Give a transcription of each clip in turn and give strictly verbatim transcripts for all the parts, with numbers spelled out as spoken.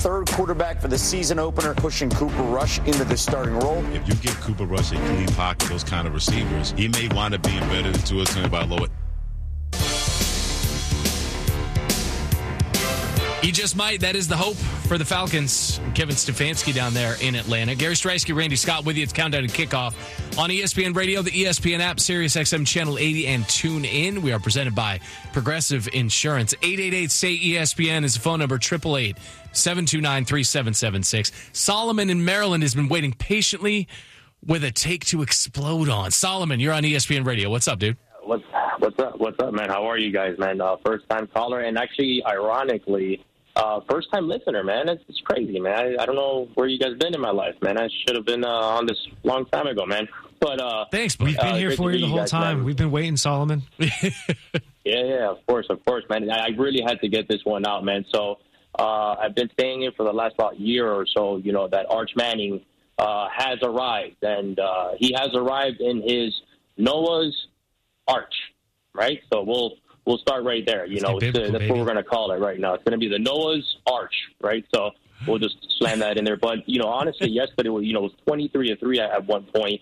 third quarterback for the season opener, pushing Cooper Rush into the starting role. If you give Cooper Rush a clean pocket, those kind of receivers, he may wind up being better than Tua Tagovailoa. He just might. That is the hope for the Falcons. Kevin Stefanski down there in Atlanta. Gary Streisky, Randy Scott with you. It's Countdown to Kickoff on E S P N Radio, the E S P N app, Sirius X M Channel eighty, and tune in. We are presented by Progressive Insurance. eight eight eight, S A Y, E S P N is the phone number, eight eight eight, seven two nine, three seven seven six. Solomon in Maryland has been waiting patiently with a take to explode on. Solomon, you're on E S P N Radio. What's up, dude? What's, what's up? What's up, man? How are you guys, man? Uh, first-time caller, and actually, ironically, Uh, first time listener, man. It's, it's crazy, man. I, I don't know where you guys been in my life, man. I should have been uh, on this long time ago, man. But uh, thanks, we've been uh, here for you the whole guys, time. Man. We've been waiting, Solomon. yeah, yeah, of course, of course, man. I, I really had to get this one out, man. So uh, I've been staying here for the last about year or so. You know that Arch Manning uh, has arrived, and uh, he has arrived in his Noah's Arch, right? So we'll. We'll start right there. You know, biblical, it's, uh, that's baby. what we're going to call it right now. It's going to be the Noah's Arch, right? So we'll just slam that in there. But, you know, honestly, yesterday, you know, it was twenty-three to three at one point.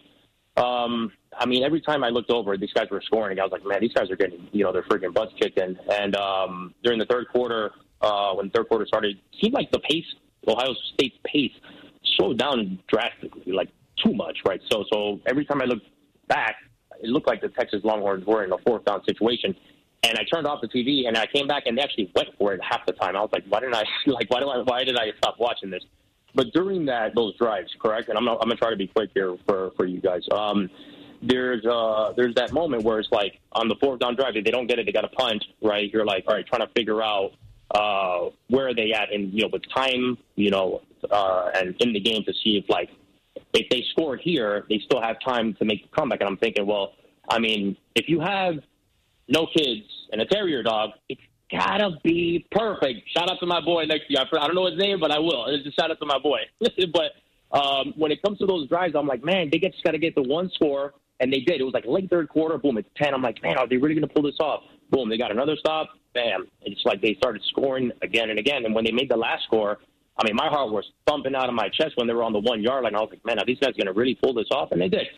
Um, I mean, every time I looked over, these guys were scoring. I was like, man, these guys are getting, you know, their freaking butts kicked in. And um, during the third quarter, uh, when the third quarter started, it seemed like the pace, Ohio State's pace, slowed down drastically, like too much, right? So, so every time I looked back, it looked like the Texas Longhorns were in a fourth down situation. And I turned off the T V, and I came back, and they actually went for it half the time. I was like, why didn't I? Like, why do I? Why did I stop watching this? But during that, those drives, correct? And I'm, I'm gonna try to be quick here for, for you guys. Um, there's uh, there's that moment where it's like on the fourth down drive, if they don't get it, they got to punt, right? You're like, all right, trying to figure out uh, where are they at, and you know, with time, you know, uh, and in the game to see if like if they score here, they still have time to make the comeback. And I'm thinking, well, I mean, if you have no kids and a terrier dog, it's gotta be perfect. Shout out to my boy next to you. I don't know his name, but I will. It's just shout out to my boy. But um, when it comes to those drives, I'm like, man, they just got to get the one score, and they did. It was like late third quarter, boom, it's ten. I'm like, man, are they really going to pull this off? Boom, they got another stop, bam. It's like they started scoring again and again. And when they made the last score, I mean, my heart was thumping out of my chest when they were on the one-yard line. I was like, man, are these guys going to really pull this off? And they did.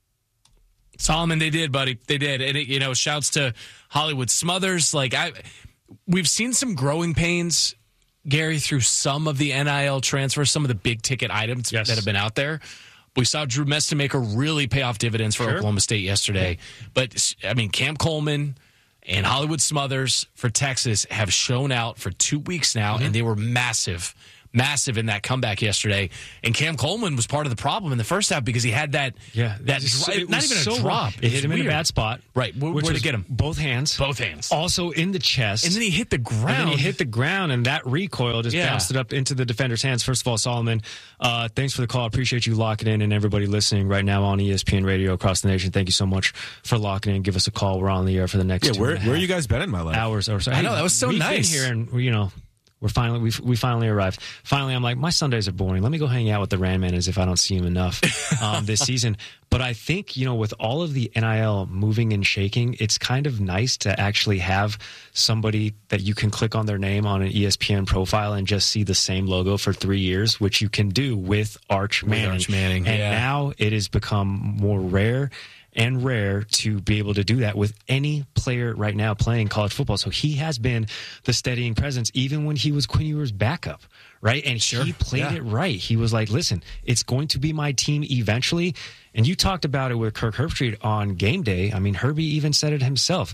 Solomon, they did, buddy. They did. And, it, you know, shouts to Hollywood Smothers. Like, I, we've seen some growing pains, Gary, through some of the N I L transfers, some of the big-ticket items yes. that have been out there. We saw Drew Mestemaker really pay off dividends for sure. Oklahoma State yesterday. But, I mean, Cam Coleman and Hollywood Smothers for Texas have shown out for two weeks now, mm-hmm. and they were massive. Massive in that comeback yesterday, and Cam Coleman was part of the problem in the first half because he had that yeah that so, dri- not even so a drop. It, it hit him weird. in a bad spot. Right, where, where to get him? Both hands, both hands. Also in the chest, and then he hit the ground. And then he hit the ground, and that recoil just yeah. bounced it up into the defender's hands. First of all, Solomon, uh, thanks for the call. I appreciate you locking in, and everybody listening right now on E S P N Radio across the nation. Thank you so much for locking in. Give us a call. We're on the air for the next yeah. two Where and a where half you guys been in my life? Hours or so. I know that was so we've nice been here, and you know. We're finally we we finally arrived. Finally, I'm like, my Sundays are boring. Let me go hang out with the Randman as if I don't see him enough um, this season. But I think, you know, with all of the N I L moving and shaking, it's kind of nice to actually have somebody that you can click on their name on an E S P N profile and just see the same logo for three years, which you can do with Arch Manning. With Arch Manning, and yeah. now it has become more rare and rare to be able to do that with any player right now playing college football. So he has been the steadying presence, even when he was Quinn Ewers' backup, right? And sure. he played yeah. it right. He was like, listen, it's going to be my team eventually. And you talked about it with Kirk Herbstreit on game day. I mean, Herbie even said it himself.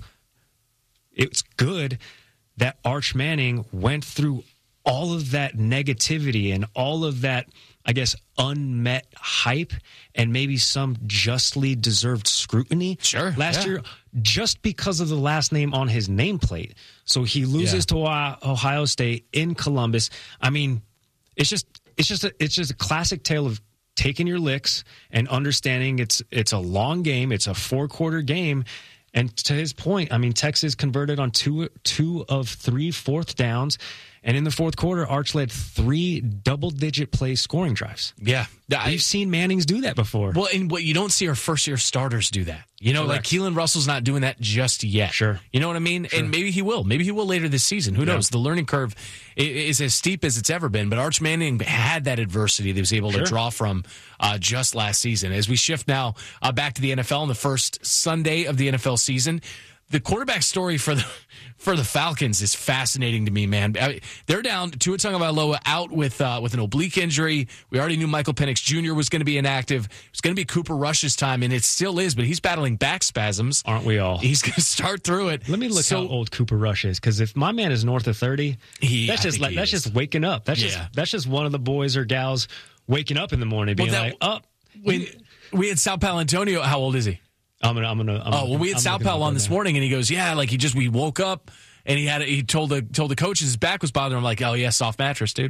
It's good that Arch Manning went through all of that negativity and all of that, I guess, unmet hype and maybe some justly deserved scrutiny sure, last yeah. year just because of the last name on his nameplate. So he loses yeah. to Ohio State in Columbus. I mean, it's just it's just a, it's just a classic tale of taking your licks and understanding it's it's a long game, it's a four-quarter game. And to his point, I mean, Texas converted on two two of three fourth downs. And in the fourth quarter, Arch led three double-digit play scoring drives. Yeah. I, We've seen Mannings do that before. Well, and what you don't see are first-year starters do that. You know, Correct. like Keelan Russell's not doing that just yet. Sure. You know what I mean? Sure. And maybe he will. Maybe he will later this season. Who knows? The learning curve is as steep as it's ever been. But Arch Manning had that adversity that he was able Sure. to draw from uh, just last season. As we shift now uh, back to the N F L on the first Sunday of the N F L season, the quarterback story for the for the Falcons is fascinating to me, man. I mean, they're down. Tua Tagovailoa out with uh, with an oblique injury. We already knew Michael Penix Junior was going to be inactive. It's going to be Cooper Rush's time, and it still is, but he's battling back spasms. Aren't we all? He's going to start through it. Let me look so, how old Cooper Rush is, because if my man is north of thirty, He- that's I just think like he that's is. just waking up. That's Yeah. just that's just one of the boys or gals waking up in the morning, being Well, that- like, "Oh, When we had Sal Paolantonio, how old is he? I'm gonna, I'm gonna." I'm Oh, well, we had I'm Sal looking Pal up on this right now. morning, and he goes, "Yeah, like he just we woke up." And he had he told the told the coaches his back was bothering him. I'm like, oh yeah, soft mattress, dude.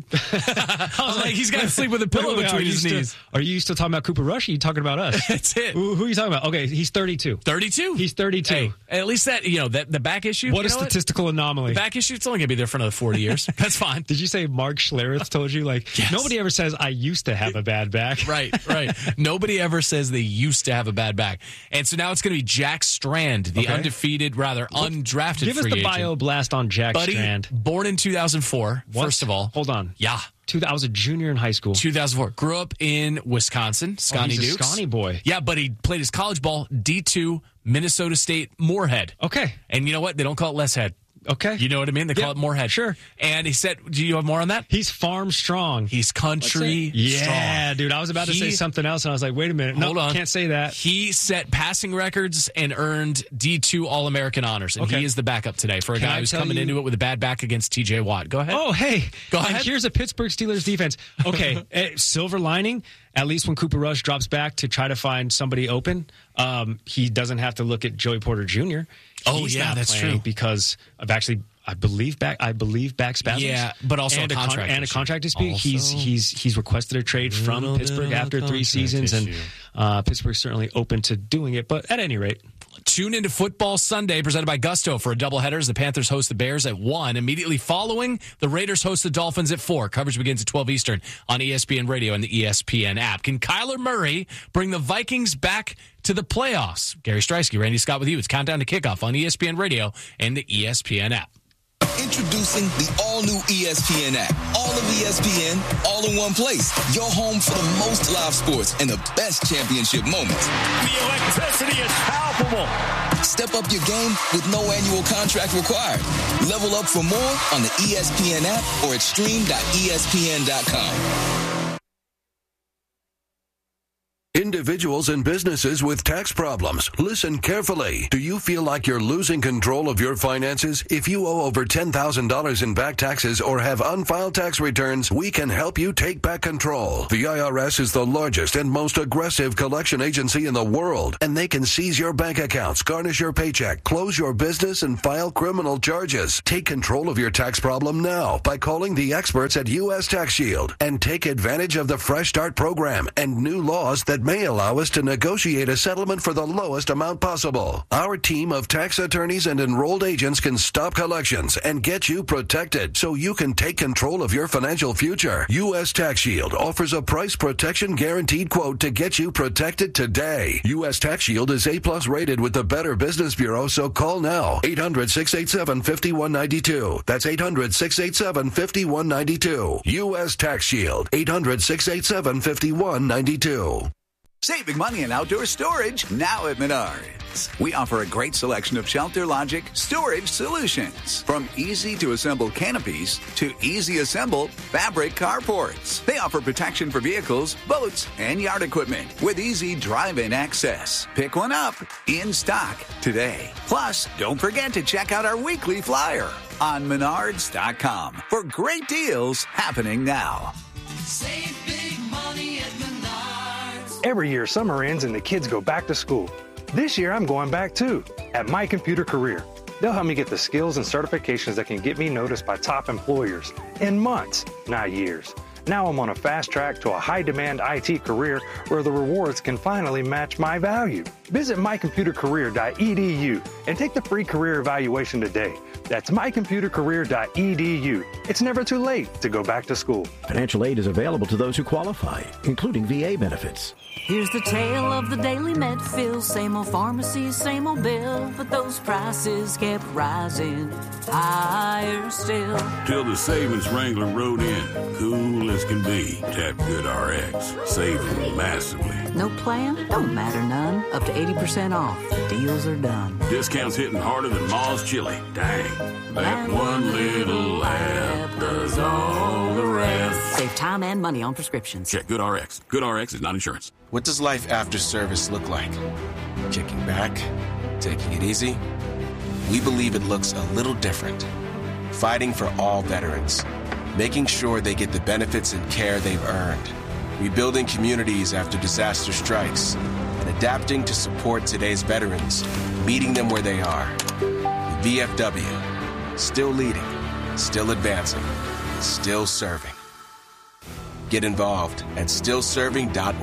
I was like, he's got to sleep with a pillow Wait, wait, are between you his still- knees. Are you still talking about Cooper Rush? Or are you talking about us? That's it. Who, who are you talking about? Okay, he's thirty-two. thirty-two. He's thirty-two. Hey, at least that you know that the back issue. What you a know statistical anomaly. The back issue. It's only gonna be there for another forty years. That's fine. Did you say Mark Schlereth told you? Like, Yes. nobody ever says, I used to have a bad back. Right, right. Nobody ever says they used to have a bad back, and so now it's going to be Jack Strand, the Okay. undefeated, rather undrafted Give us free the agent. bio blast on Jack Buddy, Strand. born in two thousand four. What? First of all, Hold on. yeah, Two, I was a junior in high school. two thousand four. Grew up in Wisconsin, Scotty Oh, he's a Dukes. Scotty boy. Yeah, but he played his college ball D two, Minnesota State, Moorhead. Okay. And you know what? They don't call it Less Head. Okay. You know what I mean? They call Yeah, it Moorhead. sure. And he said, do you have more on that? He's farm strong. He's country Yeah, strong. dude. I was about to He- say something else, and I was like, wait a minute. No, Hold on. can't say that. He set passing records and earned D two All-American honors. And Okay. he is the backup today for a Can guy I who's tell coming you- into it with a bad back against T J Watt. Go ahead. Oh, hey. Go And ahead. here's a Pittsburgh Steelers defense. Okay, eh, silver lining, at least when Cooper Rush drops back to try to find somebody open, um, he doesn't have to look at Joey Porter Junior Oh, He's yeah, not that's playing true. Because of actually, I believe back, I believe back spasms. Yeah, but also and a con- contract and a issue. contract dispute. He's Also- he's he's requested a trade from Little Pittsburgh bit of after a three contract seasons, and issue. uh, Pittsburgh's certainly open to doing it. But at any rate, Tune into Football Sunday, presented by Gusto, for a doubleheader as the Panthers host the Bears at one. Immediately following, the Raiders host the Dolphins at four. Coverage begins at twelve Eastern on E S P N Radio and the E S P N app. Can Kyler Murray bring the Vikings back to the playoffs? Gary Streisky, Randy Scott with you. It's Countdown to Kickoff on E S P N Radio and the E S P N app. Introducing the all-new E S P N app. All of E S P N, all in one place. Your home for the most live sports and the best championship moments. The electricity is palpable. Step up your game with no annual contract required. Level up for more on the E S P N app or at stream dot E S P N dot com. Individuals and businesses with tax problems, listen carefully. Do you feel like you're losing control of your finances? If you owe over ten thousand dollars in back taxes or have unfiled tax returns, we can help you take back control. The I R S is the largest and most aggressive collection agency in the world, and they can seize your bank accounts, garnish your paycheck, close your business, and file criminal charges. Take control of your tax problem now by calling the experts at U S Tax Shield and take advantage of the Fresh Start program and new laws that may allow us to negotiate a settlement for the lowest amount possible. Our team of tax attorneys and enrolled agents can stop collections and get you protected so you can take control of your financial future. U S Tax Shield offers a price protection guaranteed quote to get you protected today. U S Tax Shield is A plus rated with the Better Business Bureau, so call now. eight hundred, six eight seven, five one nine two. That's eight hundred, six eight seven, five one nine two. U S Tax Shield. eight hundred, six eight seven, five one nine two. Saving money in outdoor storage now at Menards. We offer a great selection of Shelter Logic storage solutions. From easy to assemble canopies to easy assemble fabric carports. They offer protection for vehicles, boats, and yard equipment with easy drive-in access. Pick one up in stock today. Plus, don't forget to check out our weekly flyer on menards dot com for great deals happening now. Save big money at Menards. Every year, summer ends and the kids go back to school. This year, I'm going back too, at My Computer Career. They'll help me get the skills and certifications that can get me noticed by top employers in months, not years. Now I'm on a fast track to a high-demand I T career where the rewards can finally match my value. Visit my computer career dot e d u and take the free career evaluation today. That's my computer career dot e d u. It's never too late to go back to school. Financial aid is available to those who qualify, including V A benefits. Here's the tale of the daily Medfill. Same old pharmacy, same old bill, but those prices kept rising higher still. Till the savings Wrangler rode in, cool as can be. Tap GoodRx, saving massively. No plan? Don't matter none. Up to eighty percent off. The deals are done. Discounts hitting harder than Ma's chili. Dang. That one little app does all the rest. Save time and money on prescriptions. Check GoodRx. GoodRx is not insurance. What does life after service look like? Kicking back? Taking it easy? We believe it looks a little different. Fighting for all veterans. Making sure they get the benefits and care they've earned. Rebuilding communities after disaster strikes. And adapting to support today's veterans. Meeting them where they are. With V F W. Still leading. Still advancing. Still serving. Get involved at still serving dot